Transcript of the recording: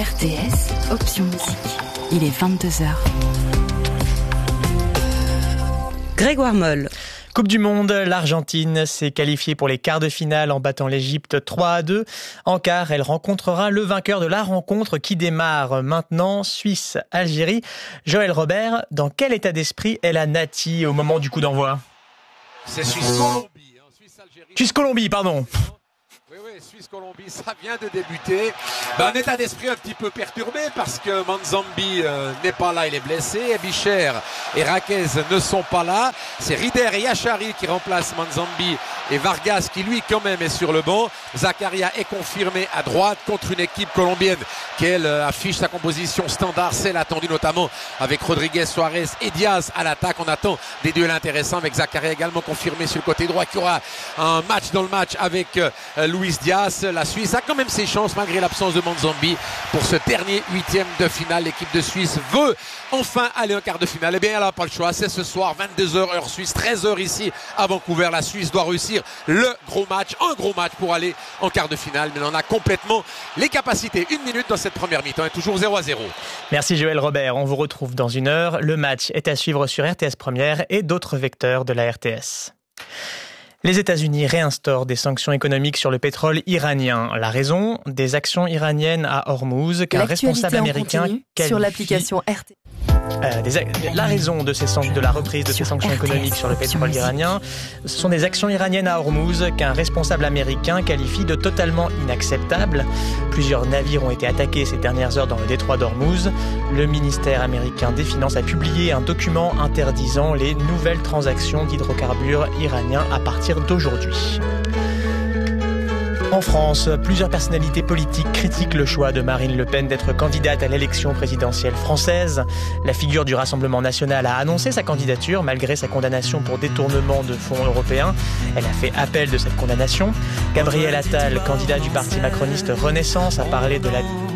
RTS, option musique. Il est 22h. Grégoire Moll. Coupe du Monde, l'Argentine s'est qualifiée pour les quarts de finale en battant l'Égypte 3-2. En quart, elle rencontrera le vainqueur de la rencontre qui démarre maintenant, Suisse-Algérie. Joël Robert, dans quel état d'esprit est la Nati au moment du coup d'envoi ? C'est Suisse-Colombie. Suisse-Colombie, pardon. Oui, Suisse-Colombie, ça vient de débuter. Un état d'esprit un petit peu perturbé parce que Manzambi n'est pas là, il est blessé. Bicher et Raquez ne sont pas là. C'est Rider et Yachari qui remplacent Manzambi et Vargas qui lui quand même est sur le banc. Zakaria est confirmé à droite contre une équipe colombienne qui elle affiche sa composition standard, celle attendue notamment avec Rodriguez, Suarez et Diaz à l'attaque. On attend des duels intéressants avec Zakaria également confirmé sur le côté droit qui aura un match dans le match avec Luis Diaz. La Suisse a quand même ses chances malgré l'absence de Manzambi pour ce dernier huitième de finale. L'équipe de Suisse veut enfin aller en quart de finale. Eh bien, elle n'a pas le choix. C'est ce soir, 22h heure suisse, 13h ici à Vancouver. La Suisse doit réussir le gros match, un gros match pour aller en quart de finale. Mais on en a complètement les capacités. 1 minute dans cette première mi-temps et toujours 0-0. Merci Joël Robert. On vous retrouve dans 1 heure. Le match est à suivre sur RTS Première et d'autres vecteurs de la RTS. Les États-Unis réinstaurent des sanctions économiques sur le pétrole iranien. La raison, des actions iraniennes à Hormuz qu'un responsable américain qualifie... sur l'application RT. La raison de la reprise de ces sanctions économiques sur le pétrole iranien, ce sont des actions iraniennes à Hormuz qu'un responsable américain qualifie de totalement inacceptables. Plusieurs navires ont été attaqués ces dernières heures dans le détroit d'Hormuz. Le ministère américain des Finances a publié un document interdisant les nouvelles transactions d'hydrocarbures iraniens à partir d'aujourd'hui. En France, plusieurs personnalités politiques critiquent le choix de Marine Le Pen d'être candidate à l'élection présidentielle française. La figure du Rassemblement national a annoncé sa candidature malgré sa condamnation pour détournement de fonds européens. Elle a fait appel de cette condamnation. Gabriel Attal, candidat du parti macroniste Renaissance, a parlé de la